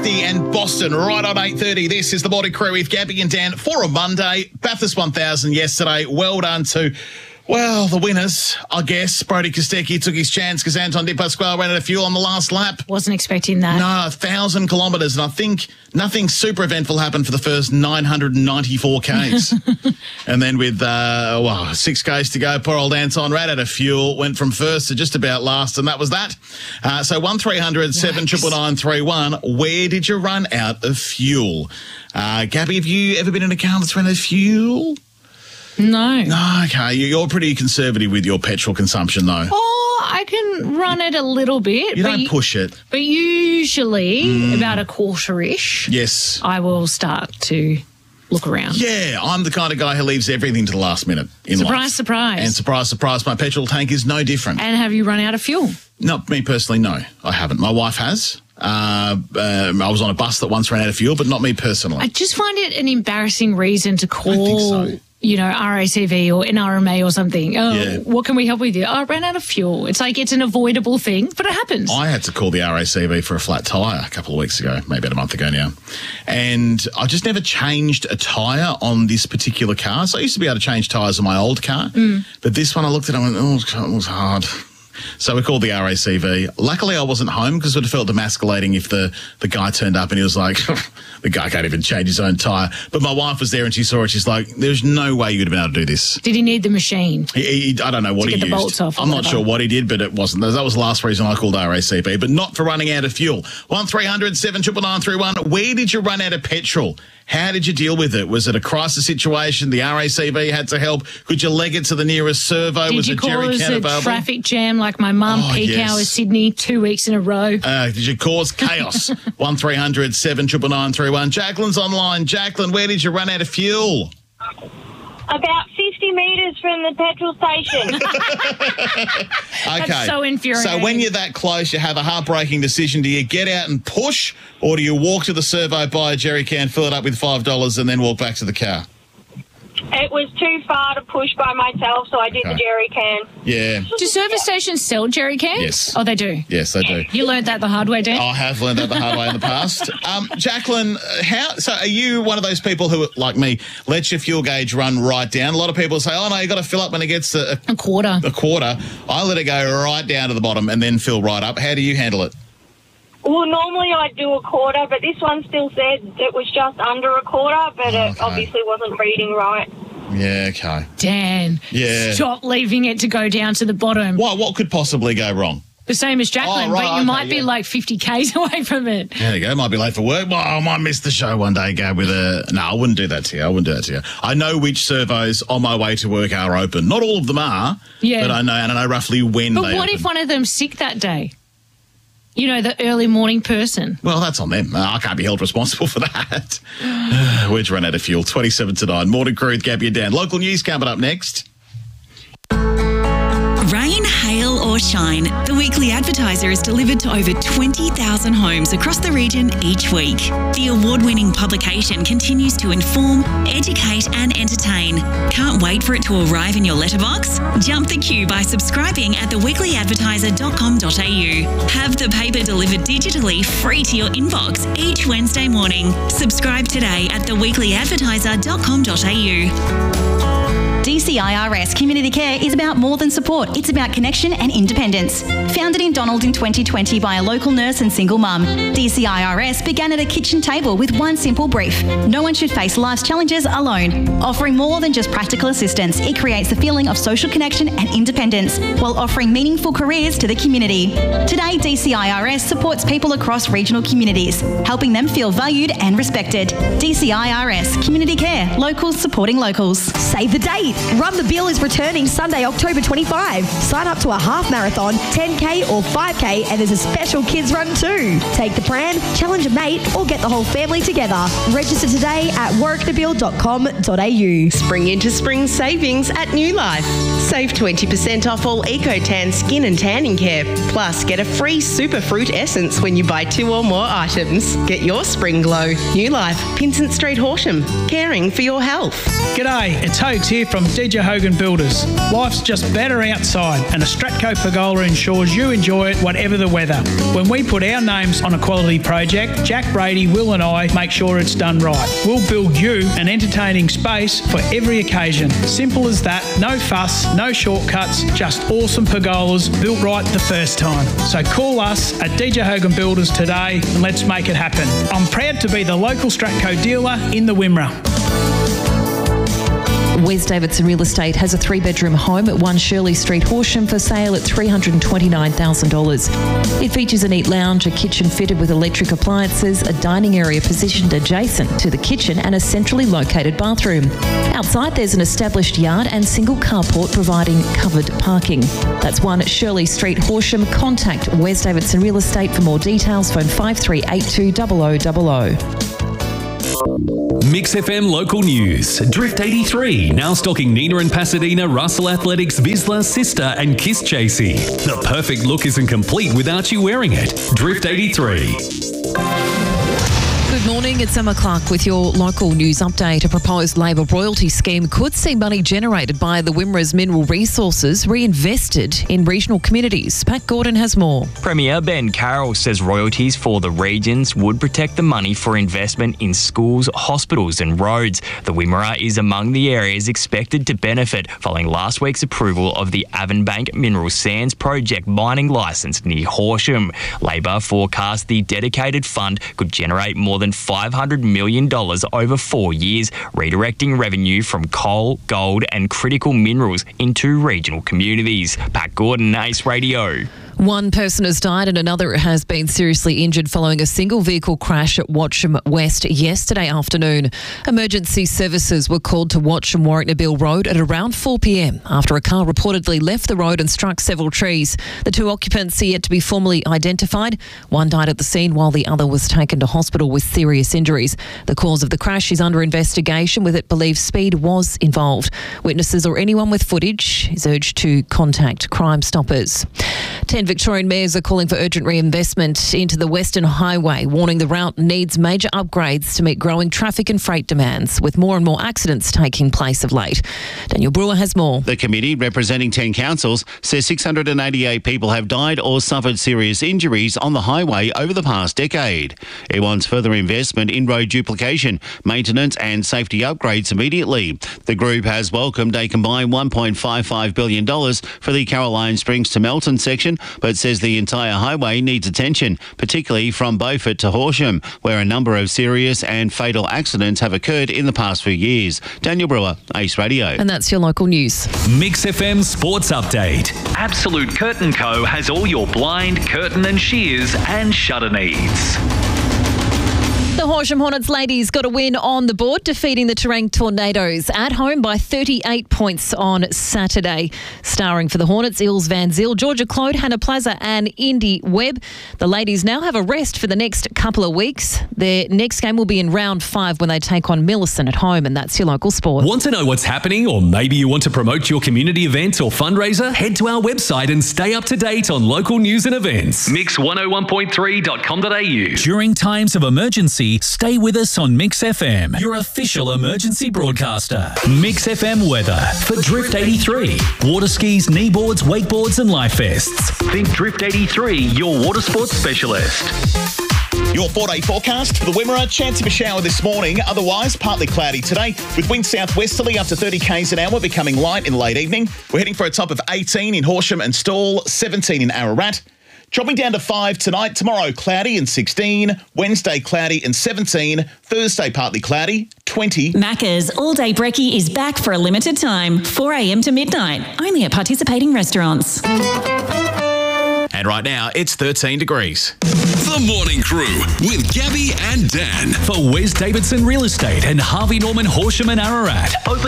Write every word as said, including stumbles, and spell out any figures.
Sydney and Boston right on eight thirty. This is the Morning Crew with Gabby and Dan for a Monday. Bathurst one thousand yesterday. Well done to, well, the winners, I guess. Brody Kostecki took his chance because Anton Di Pasquale ran out of fuel on the last lap. Wasn't expecting that. No, a thousand kilometres, and I think nothing super eventful happened for the first nine hundred ninety-four kays. And then with, uh, well, six kays to go, poor old Anton ran out of fuel, went from first to just about last, and that was that. Uh, so one three hundred seven nine nine nine three one, where did you run out of fuel? Uh, Gabby, have you ever been in a car that's run out of fuel? No. No, okay. You're pretty conservative with your petrol consumption, though. Oh, I can run it a little bit. You but don't you, push it. But usually, Mm. about a quarter-ish, Yes. I will start to look around. Yeah, I'm the kind of guy who leaves everything to the last minute in life. Surprise, surprise. And surprise, surprise, my petrol tank is no different. And have you run out of fuel? Not me personally, no. I haven't. My wife has. Uh, um, I was on a bus that once ran out of fuel, but not me personally. I just find it an embarrassing reason to call, I think so. you know, R A C V or N R M A or something. Oh, Yeah. what can we help with you? Oh, I ran out of fuel. It's like it's an avoidable thing, but it happens. I had to call the R A C V for a flat tyre a couple of weeks ago, maybe about a month ago now. And I just never changed a tyre on this particular car. So I used to be able to change tyres on my old car. Mm. But this one I looked at it and I went, oh, it was hard. So we called the R A C V. Luckily, I wasn't home because it would have felt demasculating if the, the guy turned up and he was like, the guy can't even change his own tyre. But my wife was there and she saw it. She's like, there's no way you would have been able to do this. Did he need the machine? He, he, I don't know what to he get used. the bolts off or I'm not whatever. sure what he did, but it wasn't. That was the last reason I called R A C V, but not for running out of fuel. one three hundred seven nine nine three one. Where did you run out of petrol? How did you deal with it? Was it a crisis situation? The R A C V had to help. Could you leg it to the nearest servo? Did was you a jerry cause can a available? traffic jam like my mum, Oh, peak yes. hours Sydney, two weeks in a row? Uh, did you cause chaos? one three hundred seven nine nine three one. Jacqueline's online. Jacqueline, where did you run out of fuel? About fifty metres from the petrol station. Okay. That's so infuriating. So when you're that close, you have a heartbreaking decision. Do you get out and push, or do you walk to the servo, buy a jerry can, fill it up with five dollars, and then walk back to the car? It was too far to push by myself, so I did Okay. the jerry can. Yeah. Do service stations sell jerry cans? Yes. Oh, they do? Yes, they do. You learned that the hard way, Dan? I have learned that the hard way in the past. Um, Jacqueline, how? So are you one of those people who, like me, lets your fuel gauge run right down? A lot of people say, oh, no, you got to fill up when it gets to a, A quarter. a quarter. I let it go right down to the bottom and then fill right up. How do you handle it? Well, normally I'd do a quarter, but this one still said it was just under a quarter, but it Okay. obviously wasn't reading right. Yeah, okay. Dan, Yeah. stop leaving it to go down to the bottom. What, what could possibly go wrong? The same as Jacqueline, Oh, right, but you okay, might be yeah. like fifty kays away from it. There you go. Might be late for work. Well, I might miss the show one day, go with a... No, I wouldn't do that to you. I wouldn't do that to you. I know which servos on my way to work are open. Not all of them are, Yeah. but I know, and I know roughly when But they what open. if one of them's sick that day? You know, the early morning person. Well, that's on them. I can't be held responsible for that. We've run out of fuel. twenty-seven to nine. Morning Crew with Gabby and Dan. Local news coming up next. Rain, hail or shine, the Weekly Advertiser is delivered to over twenty thousand homes across the region each week. The award-winning publication continues to inform, educate and entertain. Can't wait for it to arrive in your letterbox? Jump the queue by subscribing at the weekly advertiser dot com dot a u. Have the paper delivered digitally free to your inbox each Wednesday morning. Subscribe today at the weekly advertiser dot com dot a u. D C I R S Community Care is about more than support. It's about connection and independence. Founded in Donald in twenty twenty by a local nurse and single mum, D C I R S began at a kitchen table with one simple brief. No one should face life's challenges alone. Offering more than just practical assistance, it creates a feeling of social connection and independence while offering meaningful careers to the community. Today, D C I R S supports people across regional communities, helping them feel valued and respected. D C I R S Community Care, locals supporting locals. Save the date. Run the Bill is returning Sunday, October twenty-fifth. Sign up to a half marathon, ten K or five K, and there's a special kids run too. Take the pram, challenge a mate, or get the whole family together. Register today at work the bill dot com dot a u. Spring into spring savings at New Life. Save twenty percent off all EcoTan skin and tanning care. Plus, get a free Superfruit essence when you buy two or more items. Get your spring glow. New Life, Pinsent Street, Horsham. Caring for your health. G'day, it's Hogs here from D J Hogan Builders. Life's just better outside, and a Stratco pergola ensures you enjoy it whatever the weather. When we put our names on a quality project, Jack Brady, Will and I make sure it's done right. We'll build you an entertaining space for every occasion. Simple as that, no fuss, no shortcuts, just awesome pergolas built right the first time. So call us at D J Hogan Builders today and let's make it happen. I'm proud to be the local Stratco dealer in the Wimmera. Wes Davidson Real Estate has a three-bedroom home at one Shirley Street, Horsham, for sale at three hundred twenty-nine thousand dollars. It features a neat lounge, a kitchen fitted with electric appliances, a dining area positioned adjacent to the kitchen and a centrally located bathroom. Outside there's an established yard and single carport providing covered parking. That's one Shirley Street, Horsham. Contact Wes Davidson Real Estate for more details. Phone five three eight two zero zero zero zero. Mix F M local news. Drift eighty-three now stocking Nina and Pasadena, Russell Athletics, Vizsla, Sister and Kiss Chasey. The perfect look isn't complete without you wearing it. Drift eighty-three. Good morning, it's Emma Clark with your local news update. A proposed Labor royalty scheme could see money generated by the Wimmera's mineral resources reinvested in regional communities. Pat Gordon has more. Premier Ben Carroll says royalties for the regions would protect the money for investment in schools, hospitals and roads. The Wimmera is among the areas expected to benefit following last week's approval of the Avonbank Mineral Sands Project mining licence near Horsham. Labor forecast the dedicated fund could generate more than five hundred million dollars over four years, redirecting revenue from coal, gold and critical minerals into regional communities. Pat Gordon, Ace Radio. One person has died and another has been seriously injured following a single vehicle crash at Watcham West yesterday afternoon. Emergency services were called to Watcham Warwick Nabil Road at around four p.m. after a car reportedly left the road and struck several trees. The two occupants are yet to be formally identified. One died at the scene while the other was taken to hospital with serious injuries. The cause of the crash is under investigation, with it believed speed was involved. Witnesses or anyone with footage is urged to contact Crime Stoppers. Ten Victorian mayors are calling for urgent reinvestment into the Western Highway, warning the route needs major upgrades to meet growing traffic and freight demands, with more and more accidents taking place of late. Daniel Brewer has more. The committee, representing ten councils, says six hundred eighty-eight people have died or suffered serious injuries on the highway over the past decade. It wants further investment in road duplication, maintenance and safety upgrades immediately. The group has welcomed a combined one point five five billion dollars for the Caroline Springs to Melton section, but says the entire highway needs attention, particularly from Beaufort to Horsham, where a number of serious and fatal accidents have occurred in the past few years. Daniel Brewer, Ace Radio. And that's your local news. Mix F M Sports Update. Absolute Curtain Co. has all your blind, curtain and shears and shutter needs. The Horsham Hornets ladies got a win on the board, defeating the Terang Tornadoes at home by thirty-eight points on Saturday. Starring for the Hornets, Ilse Van Zyl, Georgia Claude, Hannah Plaza and Indy Webb. The ladies now have a rest for the next couple of weeks. Their next game will be in round five when they take on Millicent at home, and that's your local sport. Want to know what's happening, or maybe you want to promote your community event or fundraiser? Head to our website and stay up to date on local news and events. mix one oh one point three dot com dot a u. During times of emergency, stay with us on Mix F M, your official emergency broadcaster. Mix F M weather for Drift eighty-three. Water skis, kneeboards, wakeboards and life vests. Think Drift eighty-three, your water sports specialist. Your four-day forecast for the Wimmera. Chance of a shower this morning. Otherwise, partly cloudy today with wind southwesterly up to thirty k's an hour, becoming light in late evening. We're heading for a top of eighteen in Horsham and Stawell, seventeen in Ararat. Dropping down to five tonight. Tomorrow, cloudy and sixteen. Wednesday, cloudy and seventeen. Thursday, partly cloudy, twenty. Macca's All Day Brekkie is back for a limited time, four a.m. to midnight, only at participating restaurants. And right now, it's thirteen degrees. The Morning Crew with Gabby and Dan for Wes Davidson Real Estate and Harvey Norman Horsham and Ararat. Open